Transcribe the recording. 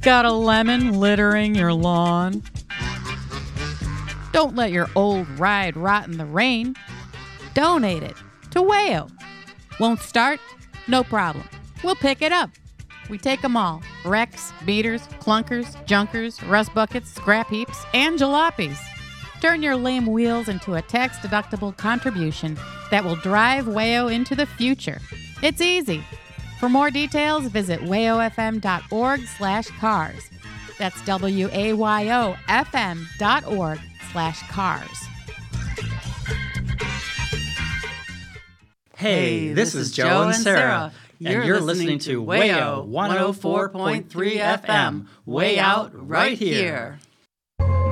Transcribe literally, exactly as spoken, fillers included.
Got a lemon littering your lawn? Don't let your old ride rot in the rain. Donate it to Wayo. Won't start? No problem. We'll pick it up. We take them all. Wrecks, beaters, clunkers, junkers, rust buckets, scrap heaps, and jalopies. Turn your lame wheels into a tax-deductible contribution that will drive Wayo into the future. It's easy. For more details, visit wayofm.org slash cars. That's W-A-Y-O-F-M dot org slash cars. Hey, this is Joe and Sarah, and you're listening to Wayo one oh four point three F M, way out right here.